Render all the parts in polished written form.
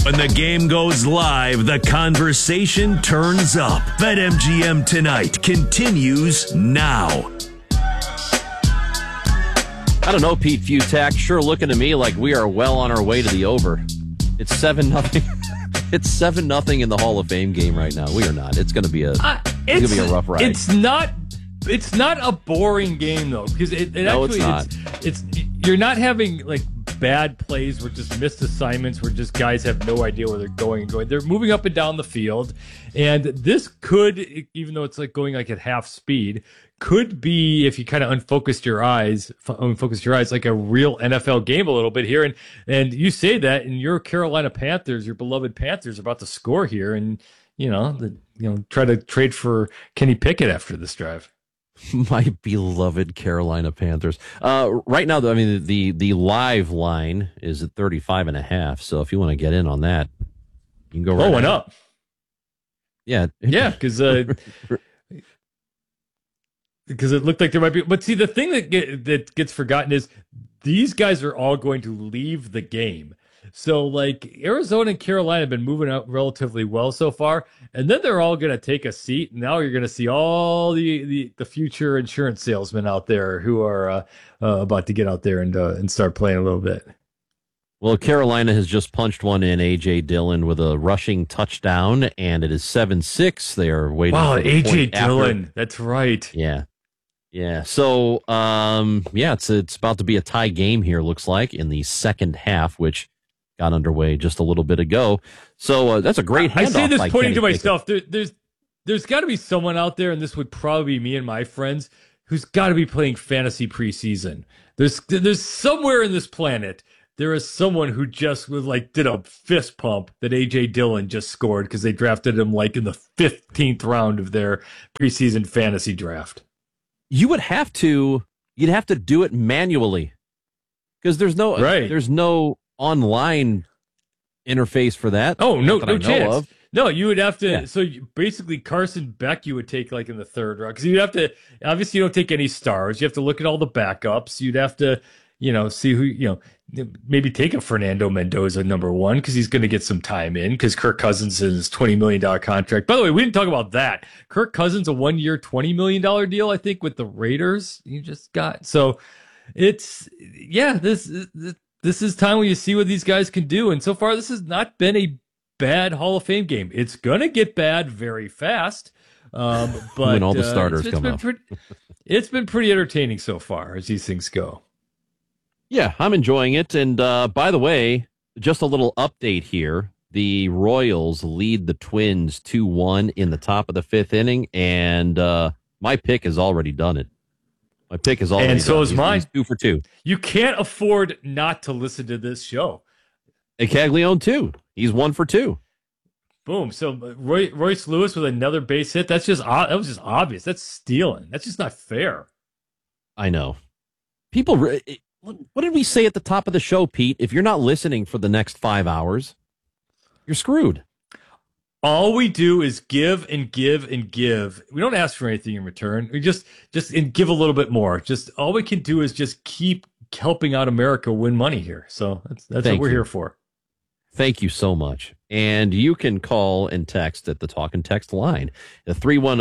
When the game goes live, the conversation turns up. BetMGM Tonight continues now. I don't know, Pete Futak. Sure looking to me like we are well on our way to the over. It's 7-0. It's 7-0 in the Hall of Fame game right now. We are not. It's going to be a rough ride. It's not a boring game though, because it's you're not having like bad plays where just missed assignments where just guys have no idea where they're going. They're moving up and down the field, and this could, even though it's like going like at half speed, could be, if you kind of unfocus your eyes, like a real NFL game a little bit here. And you say that, and your Carolina Panthers, your beloved Panthers, are about to score here, and try to trade for Kenny Pickett after this drive. My beloved Carolina Panthers. Right now, though, I mean, the live line is at 35.5. So if you want to get in on that, you can go right. Went up. Yeah, because it looked like there might be. But see, the thing that gets forgotten is these guys are all going to leave the game. So, like, Arizona and Carolina have been moving out relatively well so far, and then they're all going to take a seat. And now you're going to see all the future insurance salesmen out there who are about to get out there and start playing a little bit. Well, Carolina has just punched one in, A.J. Dillon, with a rushing touchdown, and it is 7-6. They are waiting for the A.J. point Dillon. After. That's right. Yeah. So, it's about to be a tie game here, looks like, in the second half, which got underway just a little bit ago. So that's a great handoff. I say this pointing to Pickett. myself. There's got to be someone out there, and this would probably be me and my friends, who's got to be playing fantasy preseason. There's somewhere in this planet, there is someone who just did a fist pump that A.J. Dillon just scored because they drafted him like in the 15th round of their preseason fantasy draft. You'd have to do it manually because there's no online interface for that. Oh, no chance. Of. No, you would have to. Yeah. So basically, Carson Beck you would take like in the third round because you'd have to. Obviously, you don't take any stars. You have to look at all the backups. You'd have to, see who, maybe take a Fernando Mendoza number one because he's going to get some time in because Kirk Cousins is his $20 million contract. By the way, we didn't talk about that. Kirk Cousins, a 1 year, $20 million deal, I think, with the Raiders. You just got so it's This is time when you see what these guys can do. And so far, this has not been a bad Hall of Fame game. It's going to get bad very fast. But when all the starters come up. It's been pretty entertaining so far as these things go. Yeah, I'm enjoying it. And by the way, just a little update here. The Royals lead the Twins 2-1 in the top of the fifth inning. And my pick has already done it. My pick is already and so done. is mine. He's 2 for 2. You can't afford not to listen to this show. And Caglione too. He's 1 for 2. Boom. So Royce Lewis with another base hit. That was just obvious. That's stealing. That's just not fair. I know. People. What did we say at the top of the show, Pete? If you're not listening for the next 5 hours, you're screwed. All we do is give and give and give. We don't ask for anything in return. We just and give a little bit more. Just all we can do is just keep helping out America win money here. So that's what we're here for. Thank you so much. And you can call and text at the Talk and Text line, the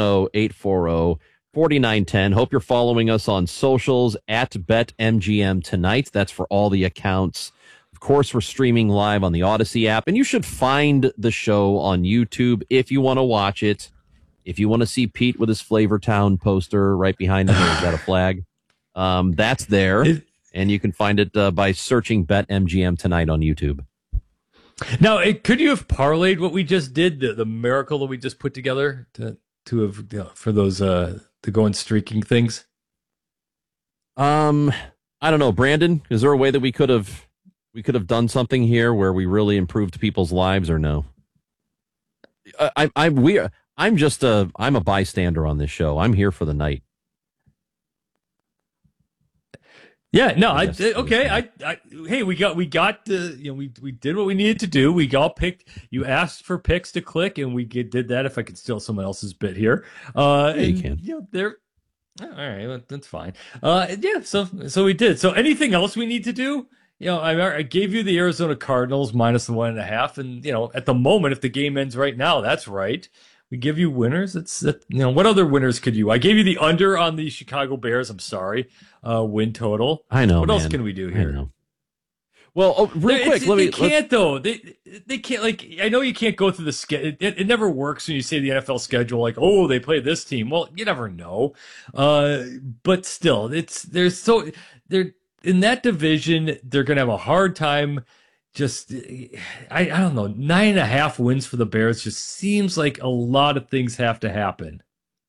310-840-4910. Hope you're following us on socials at BetMGM Tonight. That's for all the accounts. Of course, we're streaming live on the Odyssey app, and you should find the show on YouTube if you want to watch it. If you want to see Pete with his Flavortown poster right behind him, he's got a flag. That's there, and you can find it by searching BetMGM Tonight on YouTube. Now, could you have parlayed what we just did, the miracle that we just put together to have for those the going streaking things? I don't know, Brandon. Is there a way that we could have done something here where we really improved people's lives, or no? I'm a bystander on this show. I'm here for the night. Yeah, no, hey, we got we did what we needed to do. We all picked. You asked for picks to click, and we did that. If I could steal someone else's bit here, you can. They're all right. That's fine. So we did. So anything else we need to do? I gave you the Arizona Cardinals minus the 1.5, and at the moment, if the game ends right now, that's right. We give you winners. What other winners could you? I gave you the under on the Chicago Bears. I'm sorry, win total. I know. What man. else can we do here? I know. Well, real quick, they can't though. They can't. Like, I know you can't go through the schedule. It never works when you say the NFL schedule. Like, oh, they play this team. Well, you never know. But still, they're in that division. They're gonna have a hard time. Just, I don't know. 9.5 wins for the Bears just seems like a lot of things have to happen.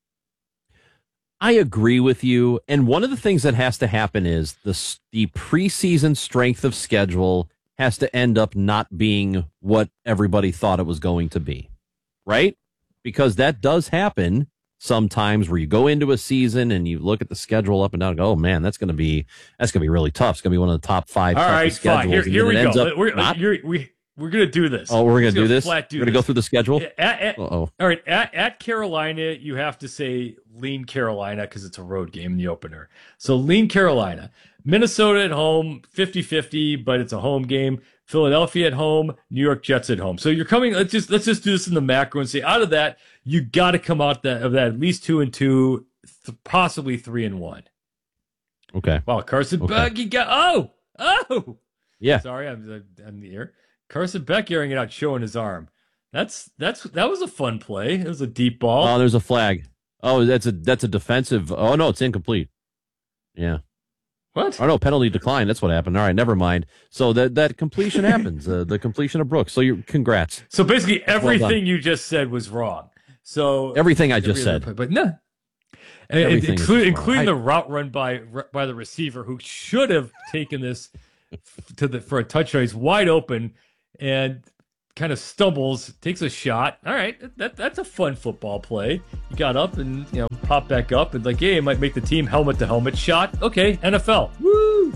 I agree with you. And one of the things that has to happen is the preseason strength of schedule has to end up not being what everybody thought it was going to be, right? Because that does happen sometimes where you go into a season and you look at the schedule up and down and go, oh man, that's going to be really tough. It's going to be one of the top 5 toughest schedules. Fine. Here we go. We're going to do this. Oh, we're going to do this? We're going to go through the schedule? All right. At Carolina, you have to say lean Carolina because it's a road game in the opener. So lean Carolina. Minnesota at home, 50-50, but it's a home game. Philadelphia at home, New York Jets at home. So you're coming. Let's just do this in the macro and say out of that, you got to come out of that at least 2-2, possibly 3-1. Okay. Wow, Carson Beck, you got oh. Yeah. Sorry, I'm in the air. Carson Beck airing it out, showing his arm. That was a fun play. It was a deep ball. Oh, there's a flag. Oh, that's a defensive. Oh no, it's incomplete. Yeah. What? Oh no, penalty decline. That's what happened. All right, never mind. So that completion happens. The completion of Brooks. So congrats. So basically, everything you just said was wrong. So everything I just said, but no, including the route run by the receiver who should have taken this for a touchdown. He's wide open and kind of stumbles, takes a shot. All right, that's a fun football play. You got up and pop back up and like, hey, it might make the team helmet to helmet shot. Okay, NFL. Woo!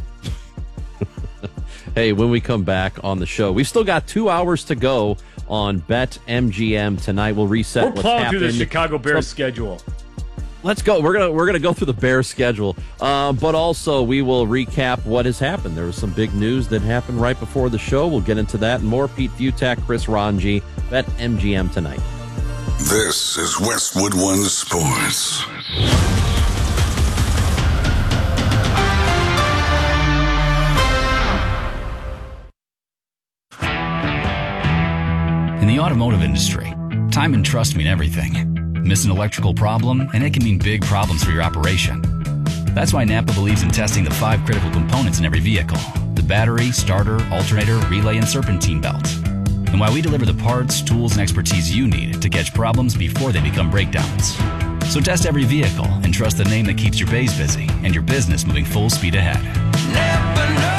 Hey, when we come back on the show, we've still got 2 hours to go on BetMGM tonight. We'll reset. We're plowing through the Chicago Bears schedule. Let's go. We're gonna go through the Bears schedule, but also we will recap what has happened. There was some big news that happened right before the show. We'll get into that and more. Pete Fiutak, Chris Ranji, BetMGM tonight. This is Westwood One Sports. In the automotive industry, time and trust mean everything. Miss an electrical problem, and it can mean big problems for your operation. That's why Napa believes in testing the 5 critical components in every vehicle: the battery, starter, alternator, relay, and serpentine belt. And why we deliver the parts, tools, and expertise you need to catch problems before they become breakdowns. So test every vehicle and trust the name that keeps your bays busy and your business moving full speed ahead. Napa know-how.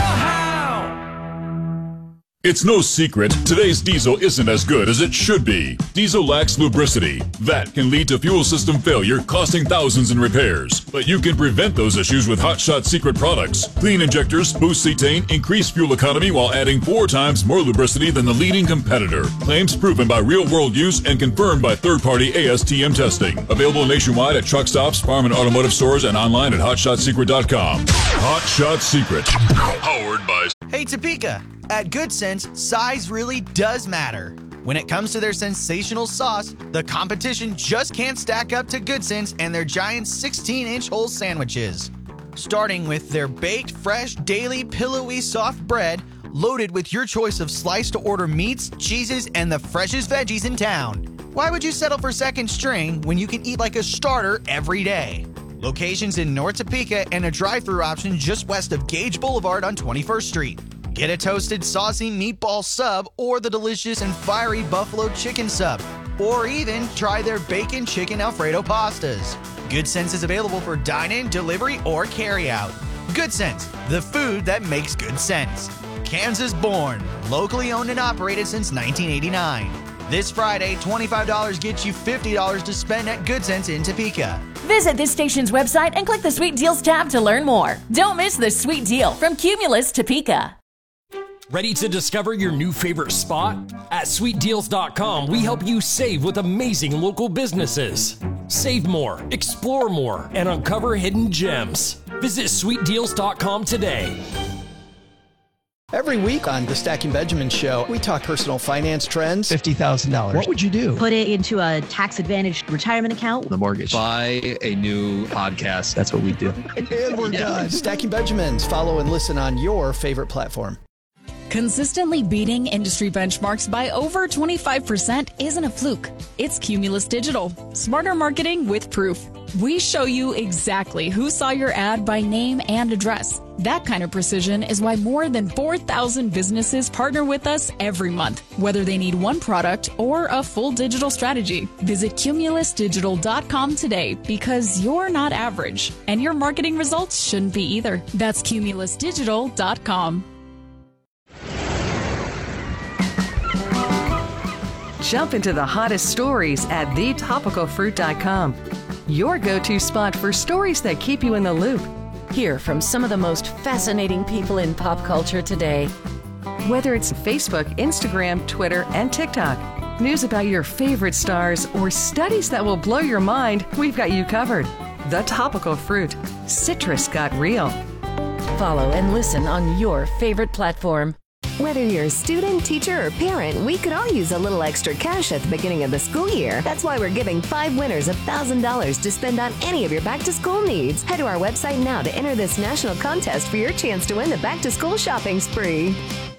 It's no secret, today's diesel isn't as good as it should be. Diesel lacks lubricity. That can lead to fuel system failure, costing thousands in repairs. But you can prevent those issues with Hot Shot Secret products. Clean injectors, boost cetane, increase fuel economy while adding 4 times more lubricity than the leading competitor. Claims proven by real-world use and confirmed by third-party ASTM testing. Available nationwide at truck stops, farm and automotive stores, and online at hotshotsecret.com. Hot Shot Secret. Powered by... Hey Topeka, at Good Sense, size really does matter. When it comes to their sensational sauce, the competition just can't stack up to Good Sense and their giant 16-inch whole sandwiches. Starting with their baked, fresh, daily, pillowy, soft bread, loaded with your choice of sliced-to-order meats, cheeses, and the freshest veggies in town. Why would you settle for second string when you can eat like a starter every day? Locations in North Topeka and a drive-thru option just west of Gage Boulevard on 21st Street. Get a toasted, saucy meatball sub or the delicious and fiery buffalo chicken sub. Or even try their bacon chicken Alfredo pastas. Good Sense is available for dine-in, delivery, or carry-out. Good Sense, the food that makes good sense. Kansas born, locally owned and operated since 1989. This Friday, $25 gets you $50 to spend at Good Sense in Topeka. Visit this station's website and click the Sweet Deals tab to learn more. Don't miss the sweet deal from Cumulus Topeka. Ready to discover your new favorite spot? At SweetDeals.com, we help you save with amazing local businesses. Save more, explore more, and uncover hidden gems. Visit SweetDeals.com today. Every week on the Stacking Benjamin Show, we talk personal finance trends. $50,000. What would you do? Put it into a tax-advantaged retirement account. The mortgage. Buy a new podcast. That's what we do. And we're done. Stacking Benjamins. Follow and listen on your favorite platform. Consistently beating industry benchmarks by over 25% isn't a fluke. It's Cumulus Digital. Smarter marketing with proof. We show you exactly who saw your ad by name and address. That kind of precision is why more than 4,000 businesses partner with us every month, whether they need one product or a full digital strategy. Visit cumulusdigital.com today because you're not average, and your marketing results shouldn't be either. That's cumulusdigital.com. Jump into the hottest stories at thetopicalfruit.com. Your go-to spot for stories that keep you in the loop. Hear from some of the most fascinating people in pop culture today. Whether it's Facebook, Instagram, Twitter, and TikTok, news about your favorite stars, or studies that will blow your mind, we've got you covered. The Topical Fruit. Citrus got real. Follow and listen on your favorite platform. Whether you're a student, teacher, or parent, we could all use a little extra cash at the beginning of the school year. That's why we're giving 5 winners $1,000 to spend on any of your back-to-school needs. Head to our website now to enter this national contest for your chance to win the back-to-school shopping spree.